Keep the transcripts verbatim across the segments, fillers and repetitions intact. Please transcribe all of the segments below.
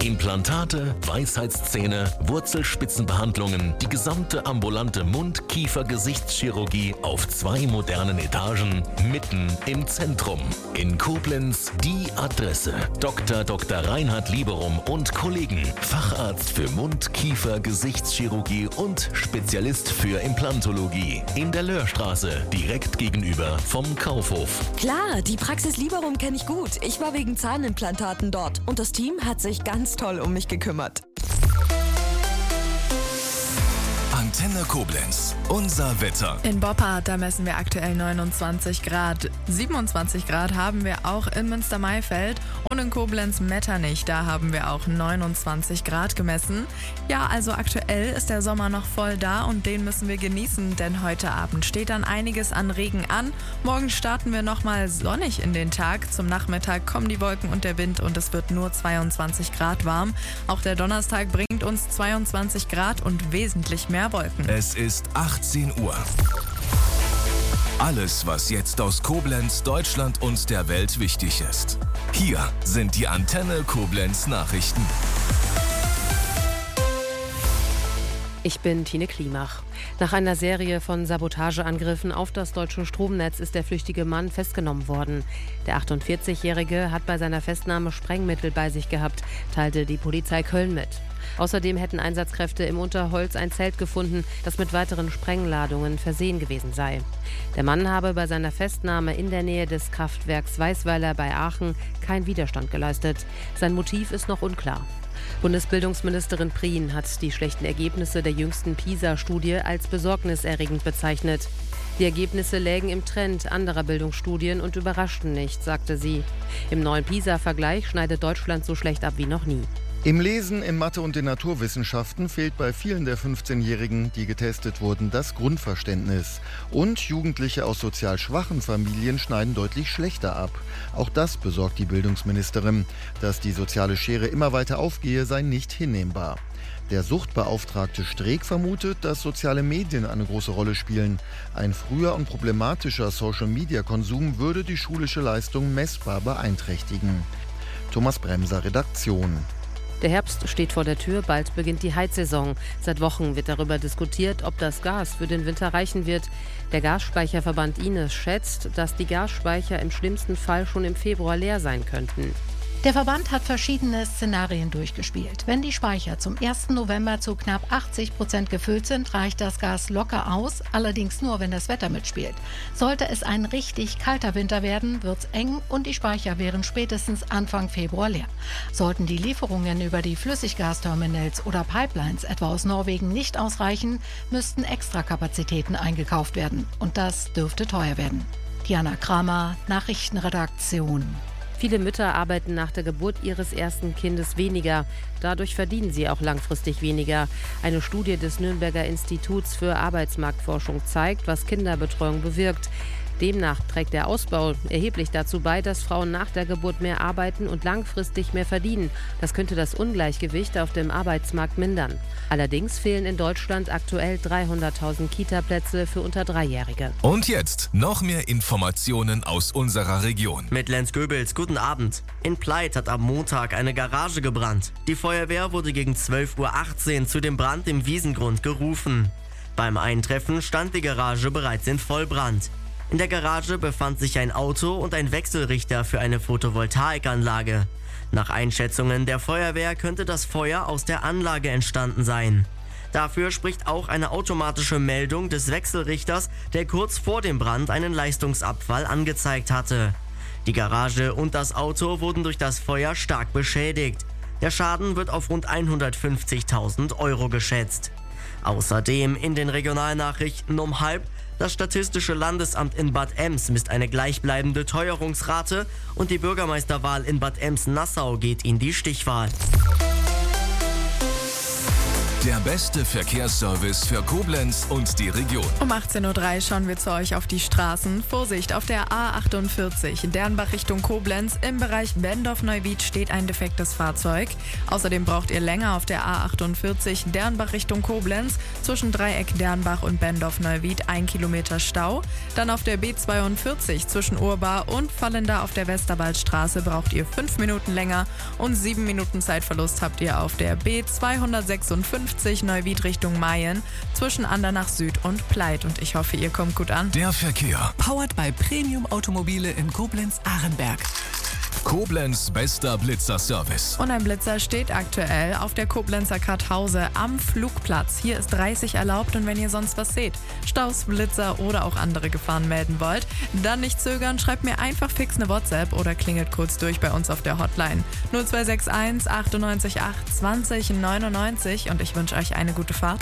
Implantate, Weisheitszähne, Wurzelspitzenbehandlungen, die gesamte ambulante Mund-, Kiefer-, Gesichtschirurgie auf zwei modernen Etagen, mitten im Zentrum. In Koblenz die Adresse. Doktor Doktor Reinhard Lieberum und Kollegen. Facharzt für Mund-, Kiefer-, Gesichtschirurgie und Spezialist für Implantologie. In der Löhrstraße, direkt gegenüber vom Kaufhof. Klar, die Praxis Lieberum kenne ich gut. Ich war wegen Zahnimplantaten dort und das Team hat sich ganz toll um mich gekümmert. Antenne Koblenz, unser Wetter. In Boppard, da messen wir aktuell neunundzwanzig Grad. siebenundzwanzig Grad haben wir auch in Münster-Maifeld und in Koblenz-Metternich, da haben wir auch neunundzwanzig Grad gemessen. Ja, also aktuell ist der Sommer noch voll da und den müssen wir genießen, denn heute Abend steht dann einiges an Regen an. Morgen starten wir nochmal sonnig in den Tag. Zum Nachmittag kommen die Wolken und der Wind und es wird nur zweiundzwanzig Grad warm. Auch der Donnerstag bringt uns zweiundzwanzig Grad und wesentlich mehr Wolken. Es ist achtzehn Uhr. Alles, was jetzt aus Koblenz, Deutschland und der Welt wichtig ist. Hier sind die Antenne Koblenz Nachrichten. Ich bin Tine Klimach. Nach einer Serie von Sabotageangriffen auf das deutsche Stromnetz ist der flüchtige Mann festgenommen worden. Der achtundvierzigjährige hat bei seiner Festnahme Sprengmittel bei sich gehabt, teilte die Polizei Köln mit. Außerdem hätten Einsatzkräfte im Unterholz ein Zelt gefunden, das mit weiteren Sprengladungen versehen gewesen sei. Der Mann habe bei seiner Festnahme in der Nähe des Kraftwerks Weißweiler bei Aachen keinen Widerstand geleistet. Sein Motiv ist noch unklar. Bundesbildungsministerin Prien hat die schlechten Ergebnisse der jüngsten PISA-Studie als besorgniserregend bezeichnet. Die Ergebnisse lägen im Trend anderer Bildungsstudien und überraschten nicht, sagte sie. Im neuen PISA-Vergleich schneidet Deutschland so schlecht ab wie noch nie. Im Lesen, in Mathe und den Naturwissenschaften fehlt bei vielen der fünfzehnjährigen, die getestet wurden, das Grundverständnis. Und Jugendliche aus sozial schwachen Familien schneiden deutlich schlechter ab. Auch das besorgt die Bildungsministerin. Dass die soziale Schere immer weiter aufgehe, sei nicht hinnehmbar. Der Suchtbeauftragte Streeck vermutet, dass soziale Medien eine große Rolle spielen. Ein früher und problematischer Social-Media-Konsum würde die schulische Leistung messbar beeinträchtigen. Thomas Bremser, Redaktion. Der Herbst steht vor der Tür, bald beginnt die Heizsaison. Seit Wochen wird darüber diskutiert, ob das Gas für den Winter reichen wird. Der Gasspeicherverband Ines schätzt, dass die Gasspeicher im schlimmsten Fall schon im Februar leer sein könnten. Der Verband hat verschiedene Szenarien durchgespielt. Wenn die Speicher zum ersten November zu knapp achtzig Prozent gefüllt sind, reicht das Gas locker aus, allerdings nur, wenn das Wetter mitspielt. Sollte es ein richtig kalter Winter werden, wird's eng und die Speicher wären spätestens Anfang Februar leer. Sollten die Lieferungen über die Flüssiggasterminals oder Pipelines etwa aus Norwegen nicht ausreichen, müssten Extrakapazitäten eingekauft werden. Und das dürfte teuer werden. Diana Kramer, Nachrichtenredaktion. Viele Mütter arbeiten nach der Geburt ihres ersten Kindes weniger. Dadurch verdienen sie auch langfristig weniger. Eine Studie des Nürnberger Instituts für Arbeitsmarktforschung zeigt, was Kinderbetreuung bewirkt. Demnach trägt der Ausbau erheblich dazu bei, dass Frauen nach der Geburt mehr arbeiten und langfristig mehr verdienen. Das könnte das Ungleichgewicht auf dem Arbeitsmarkt mindern. Allerdings fehlen in Deutschland aktuell dreihunderttausend Kita-Plätze für unter Dreijährige. Und jetzt noch mehr Informationen aus unserer Region. Mit Lenz Goebels, guten Abend. In Pleit hat am Montag eine Garage gebrannt. Die Feuerwehr wurde gegen zwölf Uhr achtzehn zu dem Brand im Wiesengrund gerufen. Beim Eintreffen stand die Garage bereits in Vollbrand. In der Garage befand sich ein Auto und ein Wechselrichter für eine Photovoltaikanlage. Nach Einschätzungen der Feuerwehr könnte das Feuer aus der Anlage entstanden sein. Dafür spricht auch eine automatische Meldung des Wechselrichters, der kurz vor dem Brand einen Leistungsabfall angezeigt hatte. Die Garage und das Auto wurden durch das Feuer stark beschädigt. Der Schaden wird auf rund hundertfünfzigtausend Euro geschätzt. Außerdem in den Regionalnachrichten um halb: Das Statistische Landesamt in Bad Ems misst eine gleichbleibende Teuerungsrate und die Bürgermeisterwahl in Bad Ems-Nassau geht in die Stichwahl. Der beste Verkehrsservice für Koblenz und die Region. Um achtzehn Uhr drei schauen wir zu euch auf die Straßen. Vorsicht, auf der A achtundvierzig, Dernbach Richtung Koblenz. Im Bereich Bendorf-Neuwied steht ein defektes Fahrzeug. Außerdem braucht ihr länger auf der A achtundvierzig, Dernbach Richtung Koblenz. Zwischen Dreieck Dernbach und Bendorf-Neuwied ein Kilometer Stau. Dann auf der B zweiundvierzig zwischen Urbar und Vallenda auf der Westerwaldstraße braucht ihr fünf Minuten länger. Und sieben Minuten Zeitverlust habt ihr auf der B zweihundertsechsundfünfzig Neuwied Richtung Mayen zwischen Andernach Süd und Pleit. Und ich hoffe, ihr kommt gut an. Der Verkehr. Powered by Premium Automobile in Koblenz-Ahrenberg. Koblenz bester Blitzer-Service. Und ein Blitzer steht aktuell auf der Koblenzer Karthause am Flugplatz. Hier ist dreißig erlaubt und wenn ihr sonst was seht, Staus, Blitzer oder auch andere Gefahren melden wollt, dann nicht zögern, schreibt mir einfach fix eine WhatsApp oder klingelt kurz durch bei uns auf der Hotline null zwei sechs eins achtundneunzig acht zwanzig neunundneunzig und ich wünsche euch eine gute Fahrt.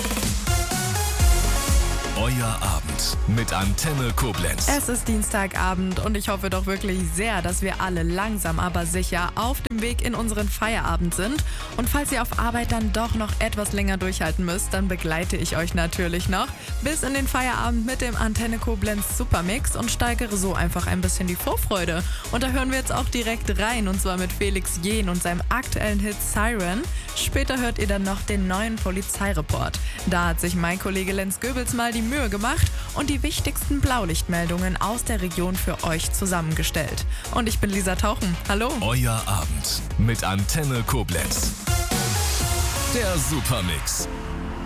Euer Abend mit Antenne Koblenz. Es ist Dienstagabend und ich hoffe doch wirklich sehr, dass wir alle langsam aber sicher auf dem Weg in unseren Feierabend sind. Und falls ihr auf Arbeit dann doch noch etwas länger durchhalten müsst, dann begleite ich euch natürlich noch bis in den Feierabend mit dem Antenne Koblenz Supermix und steigere so einfach ein bisschen die Vorfreude. Und da hören wir jetzt auch direkt rein und zwar mit Felix Jähn und seinem aktuellen Hit Siren. Später hört ihr dann noch den neuen Polizeireport. Da hat sich mein Kollege Lenz Goebels mal die Mühe gemacht und die wichtigsten Blaulichtmeldungen aus der Region für euch zusammengestellt. Und ich bin Lisa Tauchen. Hallo. Euer Abend mit Antenne Koblenz. Der Supermix.